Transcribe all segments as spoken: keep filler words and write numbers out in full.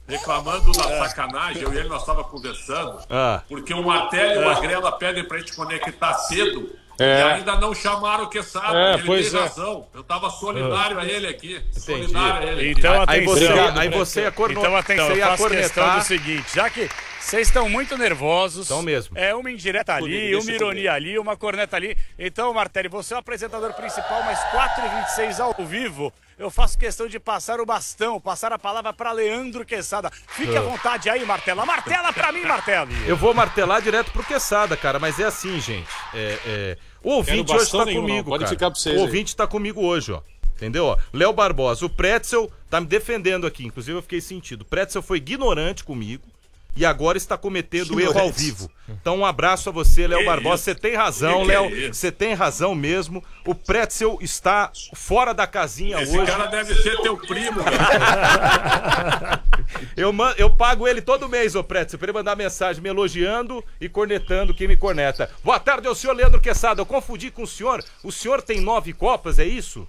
reclamando da sacanagem, eu e ele nós estávamos conversando, ah. porque o Martelli e o Magrela pedem pra gente conectar cedo. É. E ainda não chamaram o Quesada. É, ele pois tem é. razão. Eu estava solidário a ele aqui. Entendi. Solidário a ele. Então, aí você, atenção. aí você ia corno... Então, atenção, você eu ia faço questão cornetar. do seguinte, já que vocês estão muito nervosos. Então mesmo. É uma indireta ali, Comigo, uma deixa ironia comigo. ali, uma corneta ali. Então, Martelli, você é o apresentador principal, mas quatro e vinte e seis ao vivo. Eu faço questão de passar o bastão, passar a palavra para Leandro Quesada. Fique à vontade aí, Martela. Martela pra mim, Martelli. Eu vou martelar direto pro Quesada, cara, mas é assim, gente. É, é... O ouvinte Quero hoje tá bastão nenhum, comigo, não. Pode cara. ficar pra vocês O aí. ouvinte tá comigo hoje, ó. Entendeu? Ó, Léo Barbosa, o Pretzel tá me defendendo aqui, inclusive eu fiquei sentido. O Pretzel foi ignorante comigo e agora está cometendo erro ao vivo. Então um abraço a você, Léo Que Barbosa. isso? Você tem razão, Que que Léo. é isso? Você tem razão mesmo. O Pretzel está fora da casinha Esse hoje. cara deve ser teu primo, cara. Eu, man... eu pago ele todo mês, ô Pretzel, pra ele mandar mensagem me elogiando e cornetando quem me corneta. Boa tarde ao senhor Leandro Quesada. Eu confundi com o senhor. O senhor tem nove copas, é isso?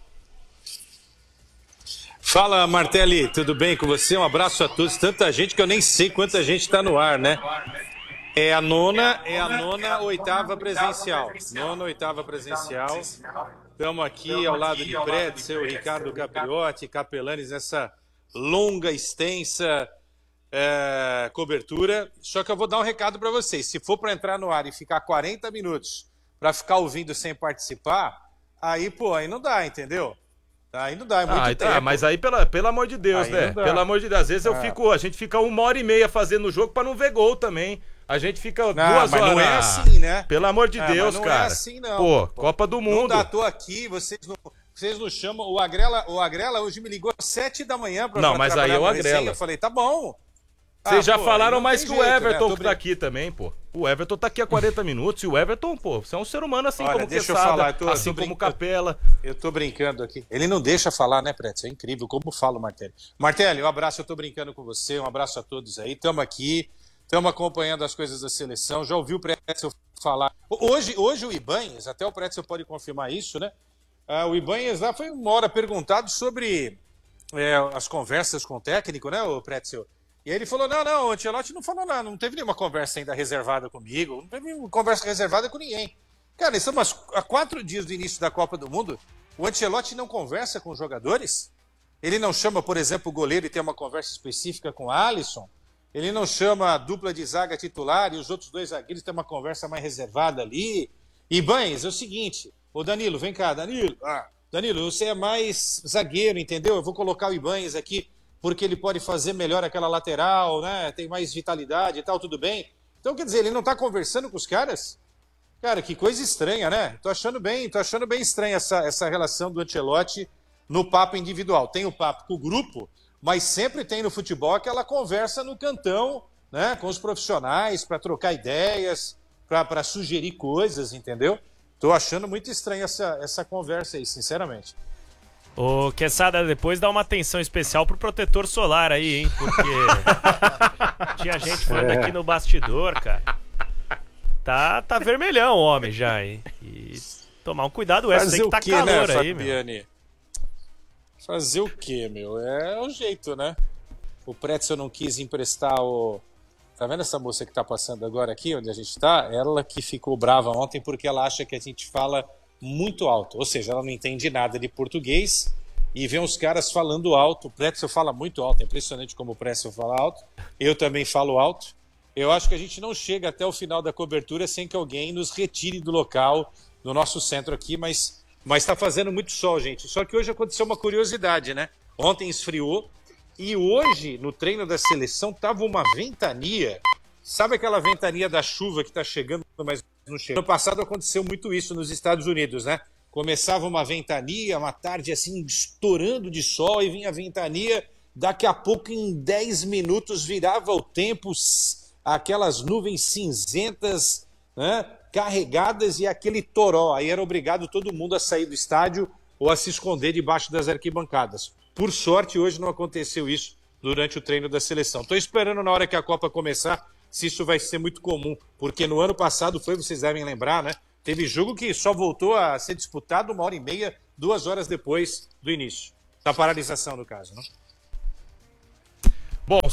Fala, Martelli, tudo bem com você? Um abraço a todos. Tanta gente que eu nem sei quanta gente está no ar, né? É a nona, é a nona oitava presencial. Nona oitava presencial. Estamos aqui ao lado de Pretzel, Ricardo Capriotti, Capelanes, nessa longa, extensa é, cobertura. Só que eu vou dar um recado para vocês. Se for para entrar no ar e ficar quarenta minutos para ficar ouvindo sem participar, aí, pô, aí não dá, entendeu? Aí não dá, é muito ah, tempo. tá, mas aí, pela, pelo amor de Deus, Aí né? não dá. Pelo amor de Deus. Às vezes eu Ah. fico, a gente fica uma hora e meia fazendo o jogo pra não ver gol também. A gente fica Não, duas mas horas. não é assim, né? Pelo amor de Ah, Deus, mas não cara. é assim, não. Pô, Pô, Copa do Não Mundo. dá, tô aqui, vocês não, vocês não chamam. O Agrela, o Agrela hoje me ligou às sete da manhã pra Não, pra mas aí trabalhar é o no Resenha. Agrela. Eu falei, tá bom. Vocês Ah, já pô, falaram aí não mais tem que o jeito, Everton né? que tá aqui também, pô. O Everton tá aqui há quarenta minutos e o Everton, pô, você é um ser humano assim Olha, como deixa eu Quesada, falar, eu tô- eu assim tô como brin- Capela. Eu tô brincando aqui. Ele não deixa falar, né, Pretzel? É incrível como fala o Martelli. Martelli, um abraço, eu tô brincando com você. Um abraço a todos aí. Estamos aqui, estamos acompanhando as coisas da seleção. Já ouviu o Pretzel falar. Hoje, hoje o Ibanez, até o Pretzel pode confirmar isso, né? Ah, o Ibanez lá foi uma hora perguntado sobre é, as conversas com o técnico, né, o Pretzel? E aí ele falou, não, não, o Ancelotti não falou nada, não teve nenhuma conversa ainda reservada comigo, não teve nenhuma conversa reservada com ninguém. Cara, estamos há quatro dias do início da Copa do Mundo, o Ancelotti não conversa com os jogadores? Ele não chama, por exemplo, o goleiro e tem uma conversa específica com o Alisson? Ele não chama a dupla de zaga titular e os outros dois zagueiros têm uma conversa mais reservada ali? Ibanez, é o seguinte, ô Danilo, vem cá, Danilo. Ah, Danilo, você é mais zagueiro, entendeu? Eu vou colocar o Ibanez aqui porque ele pode fazer melhor aquela lateral, né? Tem mais vitalidade e tal, tudo bem. Então, quer dizer, ele não está conversando com os caras? Cara, que coisa estranha, né? Tô achando bem, tô achando bem estranha essa, essa relação do Ancelotti no papo individual. Tem o papo com o grupo, mas sempre tem no futebol aquela conversa no cantão, né? Com os profissionais, para trocar ideias, para sugerir coisas, entendeu? Tô achando muito estranha essa, essa conversa aí, sinceramente. Ô, Quesada, depois dá uma atenção especial pro protetor solar aí, hein? Porque tinha gente falando aqui no bastidor, cara. Tá, tá vermelhão o homem já, hein? E tomar um cuidado extra, tem que tá quê, calor né, aí, meu. Fabiani? Fazer o quê, meu? É o jeito, né? O Pretzel não quis emprestar o... Tá vendo essa moça que tá passando agora aqui, onde a gente tá? Ela que ficou brava ontem porque ela acha que a gente fala muito alto. Ou seja, ela não entende nada de português e vê uns caras falando alto. O Pretzel fala muito alto, é impressionante como o Pretzel fala alto. Eu também falo alto. Eu acho que a gente não chega até o final da cobertura sem que alguém nos retire do local, do nosso centro aqui, mas mas está fazendo muito sol, gente. Só que hoje aconteceu uma curiosidade, né? Ontem esfriou e hoje, no treino da seleção, tava uma ventania. Sabe aquela ventania da chuva que está chegando, mas não chega? No passado aconteceu muito isso nos Estados Unidos, né? Começava uma ventania, uma tarde assim, estourando de sol, e vinha a ventania, daqui a pouco, em dez minutos, virava o tempo, aquelas nuvens cinzentas, né, carregadas e aquele toró. Aí era obrigado todo mundo a sair do estádio ou a se esconder debaixo das arquibancadas. Por sorte, hoje não aconteceu isso durante o treino da seleção. Estou esperando na hora que a Copa começar se isso vai ser muito comum, porque no ano passado foi, vocês devem lembrar, né? Teve jogo que só voltou a ser disputado uma hora e meia, duas horas depois do início. Da paralisação, no caso, né? Bom, são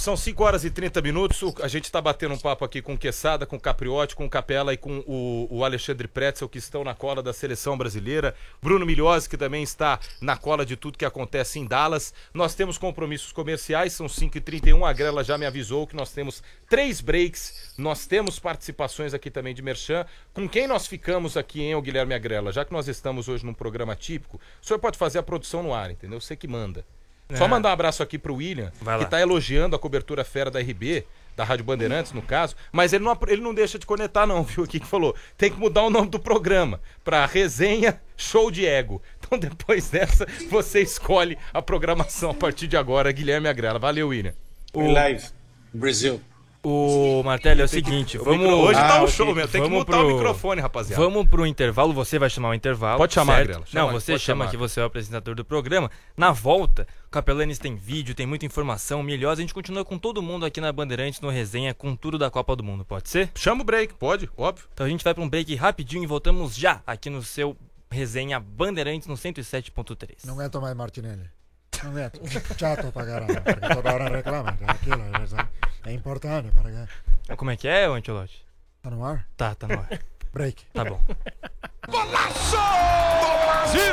são cinco horas e trinta minutos. A gente está batendo um papo aqui com o Quesada, com o Capriotti, com o Capela e com o, o Alexandre Pretzel, que estão na cola da seleção brasileira. Bruno Milhozzi, que também está na cola de tudo que acontece em Dallas. Nós temos compromissos comerciais, são cinco e trinta e um. A Grela já me avisou que nós temos três breaks. Nós temos participações aqui também de merchan. Com quem nós ficamos aqui, hein, o Guilherme Agrela? Já que nós estamos hoje num programa típico, o senhor pode fazer a produção no ar, entendeu? Você que manda. É. Só mandar um abraço aqui pro William, que tá elogiando a cobertura fera da R B, da Rádio Bandeirantes, no caso, mas ele não, ele não deixa de conectar não, viu, aqui que falou, tem que mudar o nome do programa pra Resenha Show de Ego. Então depois dessa, você escolhe a programação a partir de agora, Guilherme Agrela. Valeu, William. O... Live, Brasil. O Martelli, é o seguinte, vamos... Micro... Hoje ah, tá um okay. show mesmo, tem vamos que mutar pro... o microfone, rapaziada. Vamos pro intervalo, você vai chamar o intervalo. Pode chamar, certo? Grela. Não, você pode chama chamar. que você é o apresentador do programa. Na volta, o Capelanes tem vídeo, tem muita informação, Milhozzi. A gente continua com todo mundo aqui na Bandeirantes, no Resenha, com tudo da Copa do Mundo, pode ser? Chama o break, pode, óbvio. Então a gente vai pra um break rapidinho e voltamos já aqui no seu Resenha Bandeirantes no cento e sete ponto três. Non aguento mai Martinelli. Non aguento. Chato pra caramba. Perché toda hora reclama. Aquilo é importante. Para Como é que é, Ancelotti? Tá no ar? Tá, tá no ar. Break. Tá bom. Golaço do Brasil!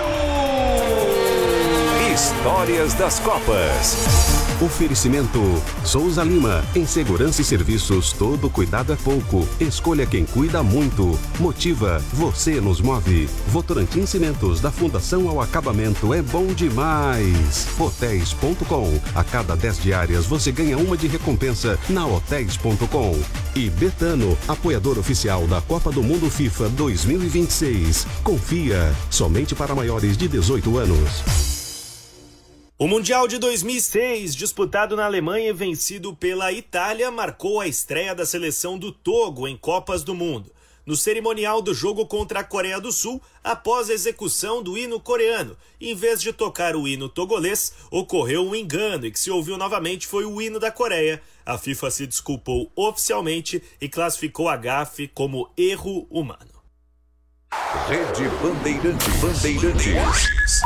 Histórias das Copas. Oferecimento Souza Lima. Em segurança e serviços, todo cuidado é pouco. Escolha quem cuida muito. Motiva, você nos move. Votorantim Cimentos, da Fundação ao Acabamento, é bom demais. Hotéis ponto com. A cada dez diárias você ganha uma de recompensa na hotéis ponto com. E Betano, apoiador oficial da Copa do Mundo FIFA dois mil e vinte e seis. Confia, somente para maiores de dezoito anos. O Mundial de dois mil e seis, disputado na Alemanha e vencido pela Itália, marcou a estreia da seleção do Togo em Copas do Mundo. No cerimonial do jogo contra a Coreia do Sul, após a execução do hino coreano, em vez de tocar o hino togolês, ocorreu um engano e que se ouviu novamente foi o hino da Coreia. A FIFA se desculpou oficialmente e classificou a gafe como erro humano. Rede Bandeirantes. Bandeirantes.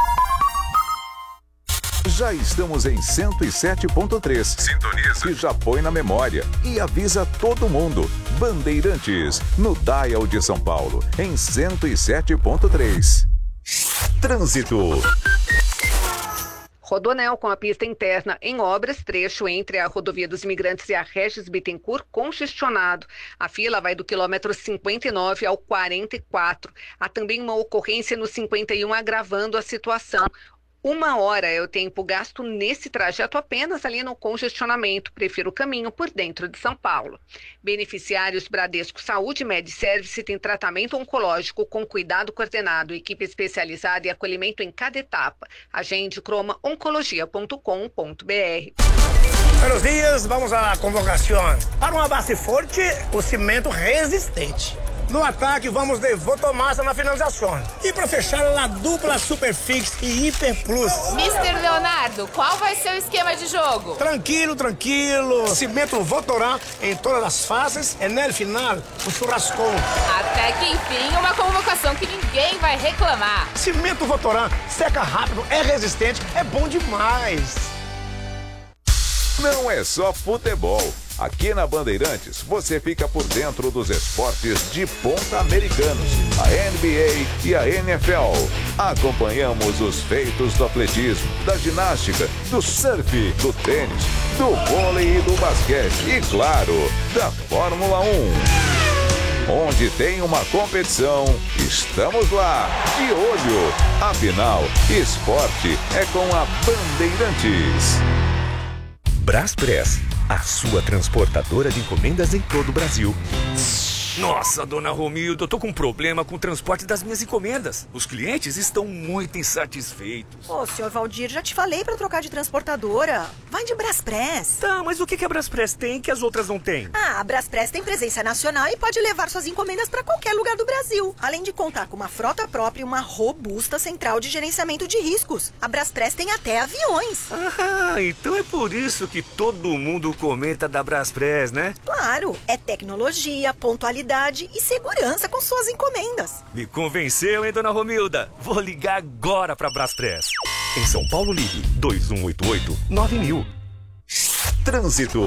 Já estamos em cento e sete ponto três. Sintoniza. E já põe na memória. E avisa todo mundo. Bandeirantes, no Dial de São Paulo, em cento e sete ponto três. Trânsito. Rodoanel com a pista interna em obras, trecho entre a Rodovia dos Imigrantes e a Regis Bittencourt congestionado. A fila vai do quilômetro cinquenta e nove ao quarenta e quatro. Há também uma ocorrência no cinquenta e um agravando a situação. Uma hora é o tempo gasto nesse trajeto apenas ali no congestionamento. Prefiro o caminho por dentro de São Paulo. Beneficiários Bradesco Saúde Med Service tem tratamento oncológico com cuidado coordenado, equipe especializada e acolhimento em cada etapa. Agende croma oncologia ponto com ponto br. Buenos dias, vamos à convocação. Para uma base forte, o cimento resistente. No ataque, vamos de Votomassa na finalização. E para fechar, a dupla Superfix e Hiper Plus. mister Leonardo, qual vai ser o esquema de jogo? Tranquilo, tranquilo. Cimento Votorã em todas as fases e no final, o churrascão. Até que enfim, uma convocação que ninguém vai reclamar. Cimento Votorã, seca rápido, é resistente, é bom demais. Não é só futebol. Aqui na Bandeirantes, você fica por dentro dos esportes de ponta americanos, a N B A e a N F L. Acompanhamos os feitos do atletismo, da ginástica, do surf, do tênis, do vôlei e do basquete e, claro, da Fórmula um. Onde tem uma competição, estamos lá, de olho. Afinal, esporte é com a Bandeirantes. Braspress, a sua transportadora de encomendas em todo o Brasil. Nossa, dona Romilda, eu tô com um problema com o transporte das minhas encomendas. Os clientes estão muito insatisfeitos. Ô, senhor Valdir, já te falei pra trocar de transportadora. Vai de Braspress. Tá, mas o que que a Braspress tem que as outras não têm? Ah, a Braspress tem presença nacional e pode levar suas encomendas pra qualquer lugar do Brasil. Além de contar com uma frota própria e uma robusta central de gerenciamento de riscos. A Braspress tem até aviões. Ah, então é por isso que todo mundo comenta da Braspress, né? Claro, é tecnologia, pontualidade e segurança com suas encomendas. Me convenceu, hein, dona Romilda? Vou ligar agora pra Braspress. Em São Paulo, ligue dois um oito oito nove mil. Trânsito.